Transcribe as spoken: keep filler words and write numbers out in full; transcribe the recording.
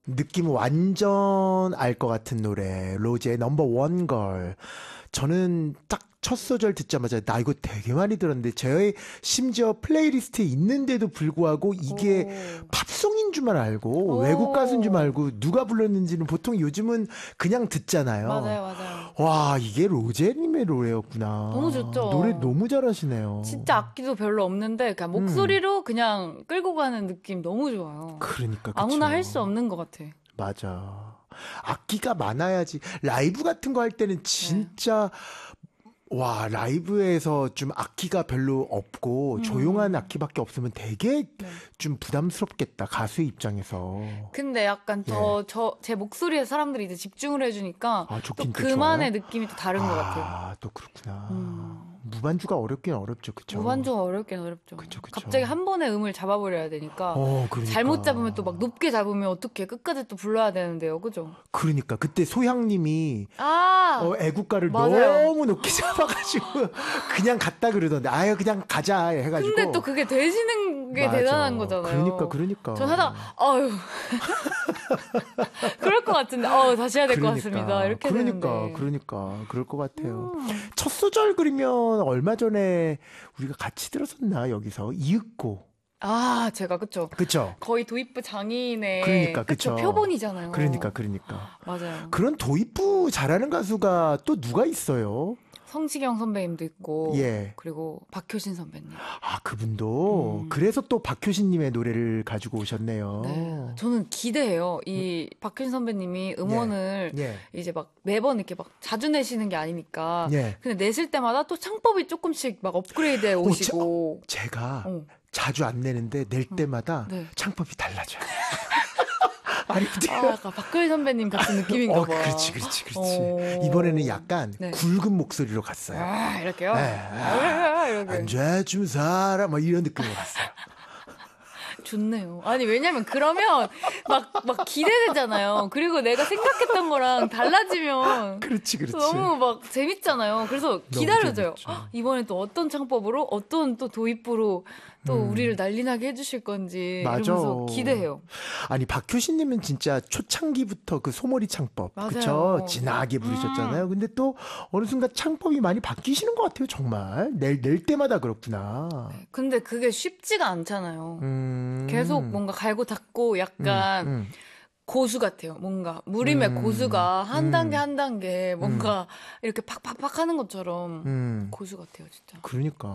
느낌 완전 알 것 같은 노래. 로제의 넘버 원 걸. 저는 딱 첫 소절 듣자마자 나 이거 되게 많이 들었는데 제 심지어 플레이리스트에 있는데도 불구하고 이게 오. 팝송인 줄만 알고 오. 외국 가수인 줄만 알고 누가 불렀는지는 보통 요즘은 그냥 듣잖아요. 맞아요, 맞아요. 와, 이게 로제님의 노래였구나. 너무 좋죠. 노래 너무 잘하시네요. 진짜 악기도 별로 없는데 그냥 목소리로 음. 그냥 끌고 가는 느낌 너무 좋아요. 그러니까 그쵸. 아무나 할 수 없는 것 같아. 맞아. 악기가 많아야지. 라이브 같은 거 할 때는 진짜 네. 와, 라이브에서 좀 악기가 별로 없고 음. 조용한 악기밖에 없으면 되게 네. 좀 부담스럽겠다, 가수의 입장에서. 근데 약간 저, 저, 제 목소리에 사람들이 이제 집중을 해주니까 아, 또 그만의 좋아요? 느낌이 또 다른 아, 것 같아요. 아, 또 그렇구나. 음. 무반주가 어렵긴 어렵죠, 그쵸? 무반주가 어렵긴 어렵죠. 그쵸, 그쵸. 갑자기 한 번에 음을 잡아버려야 되니까. 어, 그러니까. 잘못 잡으면 또 막 높게 잡으면 어떻게 끝까지 또 불러야 되는데요, 그죠? 그러니까 그때 소향님이 아, 어, 애국가를 맞아요. 너무 높게 잡아가지고 그냥 갔다 그러던데 아유 그냥 가자 해가지고. 근데 또 그게 되시는 게 맞아. 대단한 거잖아요. 그러니까 그러니까. 전 하다가 아유 그럴 것 같은데 어 다시 해야 될 것 그러니까, 같습니다. 이렇게 그러니까 되는데. 그러니까 그럴 것 같아요. 음. 첫 소절 그리면 얼마 전에 우리가 같이 들었었나 여기서 이윽고. 아, 제가 그쵸. 그쵸. 거의 도입부 장인의 그러니까, 그쵸. 그쵸. 표본이잖아요. 그러니까, 그러니까. 맞아요. 그런 도입부 잘하는 가수가 또 누가 있어요? 성시경 선배님도 있고, 예. 그리고 박효신 선배님. 아, 그분도? 음. 그래서 또 박효신님의 노래를 가지고 오셨네요. 네. 저는 기대해요. 이 음. 박효신 선배님이 음원을 예. 예. 이제 막 매번 이렇게 막 자주 내시는 게 아니니까. 예. 근데 내실 때마다 또 창법이 조금씩 막 업그레이드 해 오시고. 어, 제, 제가 어. 자주 안 내는데 낼 때마다 네. 창법이 달라져요. 아니, 아, 약간 박효신 선배님 같은 느낌인가 어, 봐. 그렇지, 그렇지, 그렇지. 이번에는 약간 네. 굵은 목소리로 갔어요. 아, 이렇게요? 네. 아, 이렇게. 언제쯤 살아? 뭐 이런 느낌으로 갔어요. 좋네요. 아니, 왜냐면 그러면 막, 막 기대되잖아요. 그리고 내가 생각했던 거랑 달라지면. 그렇지, 그렇지. 너무 막 재밌잖아요. 그래서 기다려져요. 이번엔 또 어떤 창법으로, 어떤 또 도입부로 또 음. 우리를 난리나게 해주실 건지. 맞아. 이러면서 기대해요. 아니, 박효신님은 진짜 초창기부터 그 소머리 창법. 그쵸? 진하게 부르셨잖아요. 음. 근데 또 어느 순간 창법이 많이 바뀌시는 것 같아요, 정말. 낼, 낼 때마다 그렇구나. 네. 근데 그게 쉽지가 않잖아요. 음. 계속 뭔가 갈고 닦고 약간 음, 음. 고수 같아요. 뭔가 무림의 음, 고수가 한 음, 단계 한 단계 뭔가 음. 이렇게 팍팍팍 하는 것처럼 음. 고수 같아요, 진짜. 그러니까.